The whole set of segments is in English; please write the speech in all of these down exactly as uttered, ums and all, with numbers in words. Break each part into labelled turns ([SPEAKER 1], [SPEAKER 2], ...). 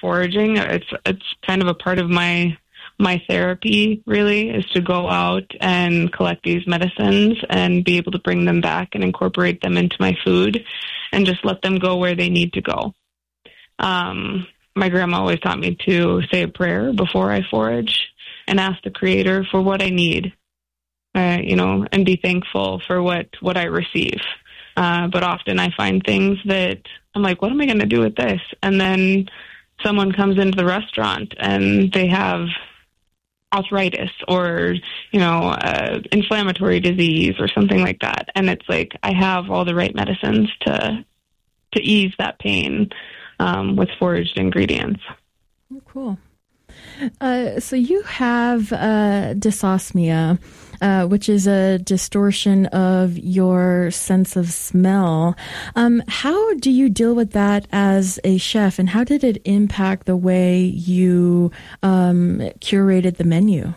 [SPEAKER 1] foraging. It's it's kind of a part of my my therapy, really, is to go out and collect these medicines and be able to bring them back and incorporate them into my food and just let them go where they need to go. Um, my grandma always taught me to say a prayer before I forage and ask the Creator for what I need, uh, you know, and be thankful for what, what I receive. Uh, but often I find things that I'm like, what am I going to do with this? And then someone comes into the restaurant and they have arthritis or, you know, uh, inflammatory disease or something like that. And it's like, I have all the right medicines to, to ease that pain, um, with foraged ingredients.
[SPEAKER 2] Oh, cool. Uh, so you have, uh, dysosmia, uh, which is a distortion of your sense of smell. Um, how do you deal with that as a chef, and how did it impact the way you um, curated the menu?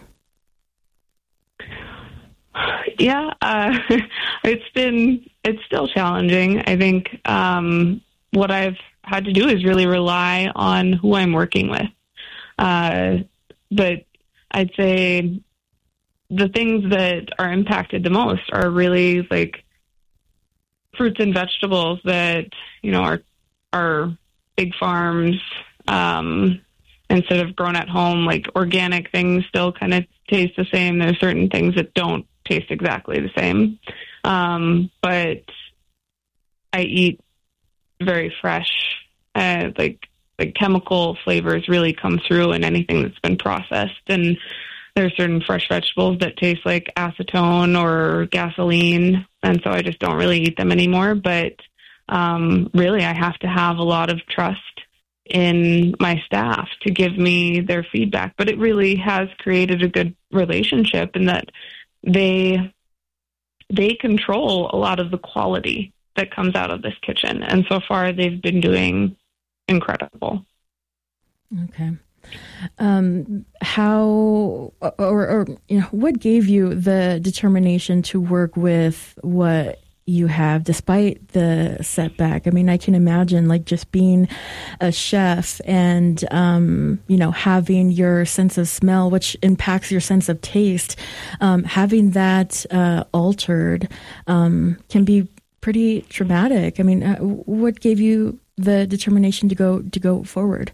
[SPEAKER 1] Yeah, uh, it's been, it's still challenging. I think um, what I've had to do is really rely on who I'm working with. Uh, but I'd say the things that are impacted the most are really like fruits and vegetables that, you know, are, are big farms, um, instead of grown at home. Like organic things still kind of taste the same. There's certain things that don't taste exactly the same. Um, but I eat very fresh, uh, like, like chemical flavors really come through in anything that's been processed. And there's certain fresh vegetables that taste like acetone or gasoline, and so I just don't really eat them anymore. But um, really, I have to have a lot of trust in my staff to give me their feedback. But it really has created a good relationship in that they they control a lot of the quality that comes out of this kitchen, and so far they've been doing incredible.
[SPEAKER 2] Okay. Um, how, or, or, you know, what gave you the determination to work with what you have despite the setback? I mean, I can imagine like just being a chef and, um, you know, having your sense of smell, which impacts your sense of taste, um, having that, uh, altered, um, can be pretty traumatic. I mean, uh, what gave you the determination to go, to go forward?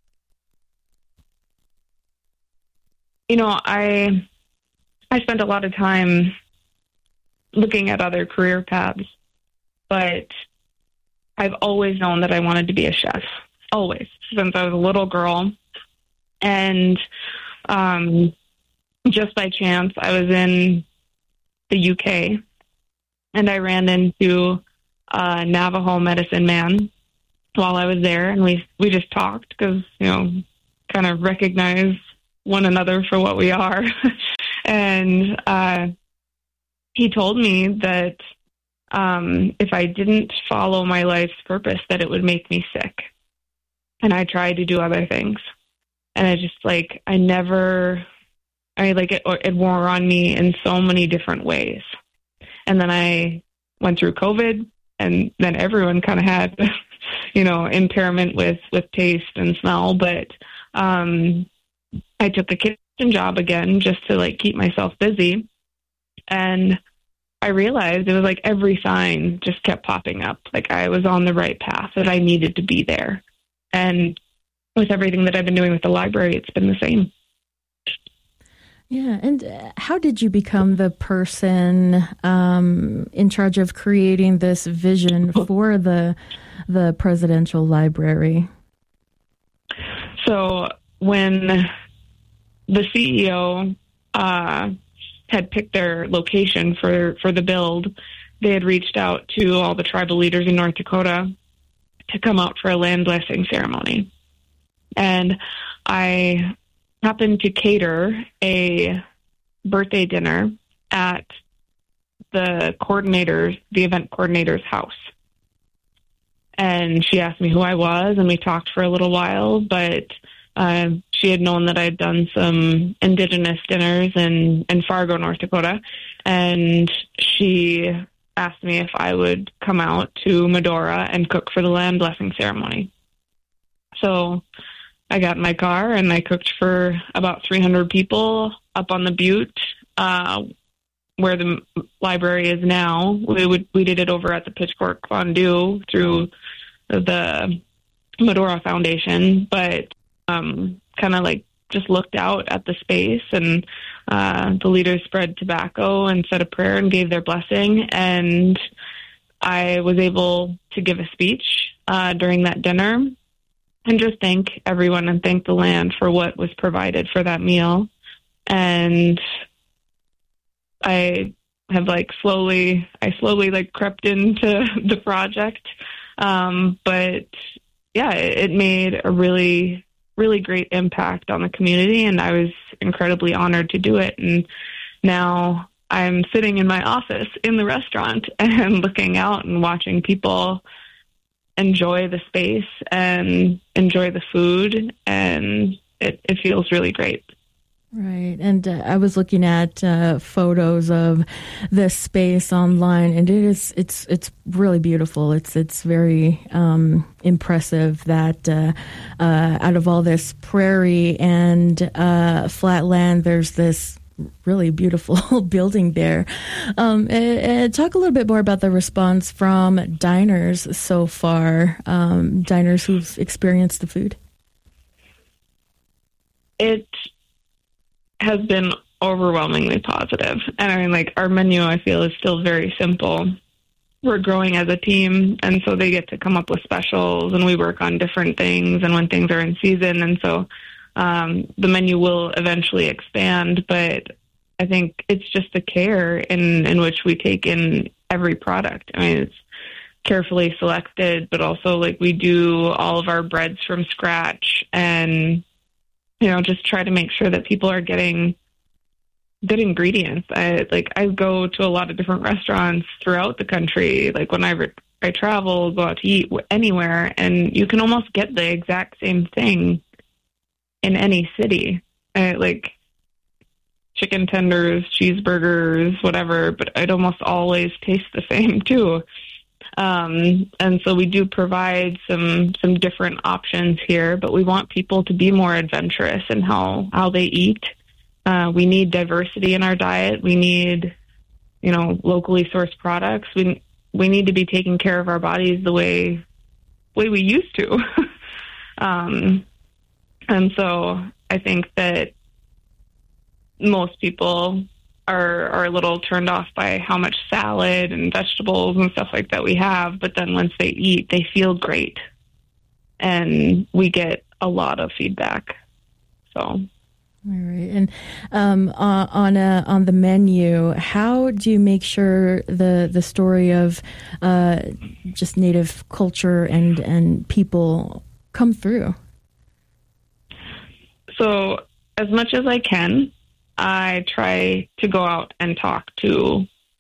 [SPEAKER 1] You know, I I spent a lot of time looking at other career paths, but I've always known that I wanted to be a chef, always, since I was a little girl. And um, just by chance, I was in the U K, and I ran into a Navajo medicine man while I was there, and we, we just talked because, you know, kind of recognized one another for what we are. And uh, he told me that um, if I didn't follow my life's purpose, that it would make me sick. And I tried to do other things. And I just like, I never, I like it, it wore on me in so many different ways. And then I went through COVID, and then everyone kind of had, you know, impairment with, with taste and smell. But um I took a kitchen job again just to like keep myself busy. And I realized it was like every sign just kept popping up. Like I was on the right path, that I needed to be there. And with everything that I've been doing with the library, it's been the same.
[SPEAKER 2] Yeah. And how did you become the person um, in charge of creating this vision for the, the presidential library?
[SPEAKER 1] So when the C E O uh, had picked their location for, for the build, they had reached out to all the tribal leaders in North Dakota to come out for a land blessing ceremony. And I happened to cater a birthday dinner at the coordinator's, the event coordinator's house. And she asked me who I was, and we talked for a little while, but Uh, she had known that I'd done some Indigenous dinners in, in Fargo, North Dakota, and she asked me if I would come out to Medora and cook for the land blessing ceremony. So I got in my car and I cooked for about three hundred people up on the butte, uh, where the library is now. We would we did it over at the Pitchfork Fondue through the Medora Foundation, but um, kind of like just looked out at the space, and uh, the leaders spread tobacco and said a prayer and gave their blessing, and I was able to give a speech uh, during that dinner and just thank everyone and thank the land for what was provided for that meal. And I have like slowly, I slowly like crept into the project. Um, but yeah, it, it made a really, really great impact on the community, and I was incredibly honored to do it. And now I'm sitting in my office in the restaurant and looking out and watching people enjoy the space and enjoy the food, and it, it feels really great.
[SPEAKER 2] Right. And uh, I was looking at uh, photos of this space online, and it is it's it's really beautiful. It's it's very um, impressive that uh, uh, out of all this prairie and uh, flat land, there's this really beautiful building there. Um, uh, talk a little bit more about the response from diners so far, um, diners who've experienced the food.
[SPEAKER 1] It has been overwhelmingly positive. And I mean, like, our menu, I feel, is still very simple. We're growing as a team, and so they get to come up with specials, and we work on different things and when things are in season. And so Um, the menu will eventually expand, but I think it's just the care in, in which we take in every product. I mean, it's carefully selected, but also like we do all of our breads from scratch, and, you know, just try to make sure that people are getting good ingredients. I like, I go to a lot of different restaurants throughout the country. Like when I, re- I travel, go out to eat anywhere, and you can almost get the exact same thing in any city, uh, like chicken tenders, cheeseburgers, whatever, but it almost always tastes the same too. Um, and so we do provide some, some different options here, but we want people to be more adventurous in how, how they eat. Uh, we need diversity in our diet. We need, you know, locally sourced products. We, we need to be taking care of our bodies the way, way we used to. um, And so I think that most people are are a little turned off by how much salad and vegetables and stuff like that we have. But then once they eat, they feel great. And we get a lot of feedback. So.
[SPEAKER 2] All right. And um, uh, on a, on the menu, how do you make sure the, the story of uh, just Native culture and, and people come through?
[SPEAKER 1] So as much as I can, I try to go out and talk to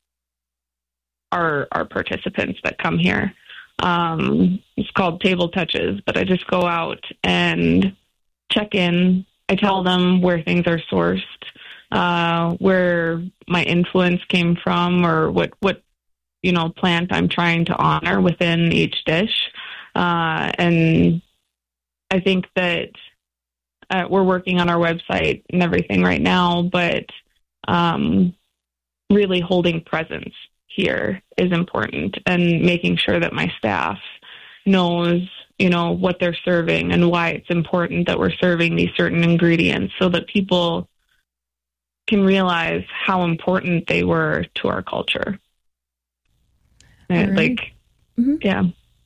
[SPEAKER 1] our our participants that come here. Um, it's called Table Touches, but I just go out and check in. I tell them where things are sourced, uh, where my influence came from, or what, what you know plant I'm trying to honor within each dish. Uh, and I think that Uh, we're working on our website and everything right now, but um, really holding presence here is important, and making sure that my staff knows, you know, what they're serving and why it's important that we're serving these certain ingredients, so that people can realize how important they were to our culture. Right. Like, mm-hmm. yeah.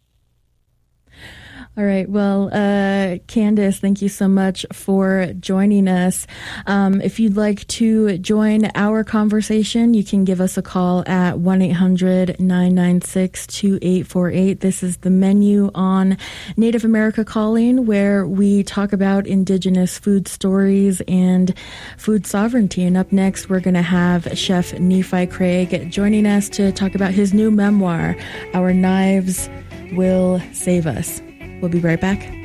[SPEAKER 2] All right. Well, uh, Candace, thank you so much for joining us. Um, if you'd like to join our conversation, you can give us a call at one eight hundred nine nine six two eight four eight. This is the menu on Native America Calling, where we talk about Indigenous food stories and food sovereignty. And up next, we're going to have Chef Nephi Craig joining us to talk about his new memoir, Our Knives Will Save Us. We'll be right back.